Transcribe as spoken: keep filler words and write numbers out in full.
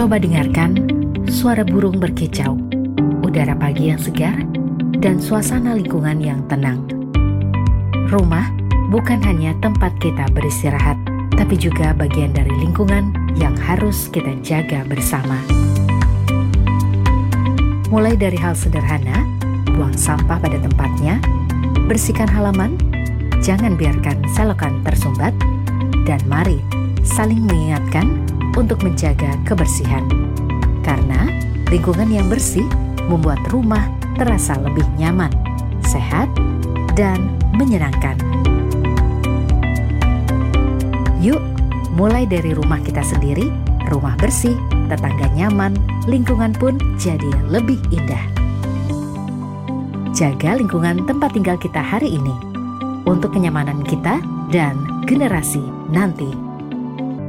Coba dengarkan suara burung berkicau, udara pagi yang segar, dan suasana lingkungan yang tenang. Rumah bukan hanya tempat kita beristirahat, tapi juga bagian dari lingkungan yang harus kita jaga bersama. Mulai dari hal sederhana, buang sampah pada tempatnya, bersihkan halaman, jangan biarkan selokan tersumbat, dan mari saling mengingatkan untuk menjaga kebersihan. Karena lingkungan yang bersih membuat rumah terasa lebih nyaman, sehat, dan menyenangkan. Yuk, mulai dari rumah kita sendiri, rumah bersih, tetangga nyaman, lingkungan pun jadi lebih indah. Jaga lingkungan tempat tinggal kita hari ini, untuk kenyamanan kita dan generasi nanti.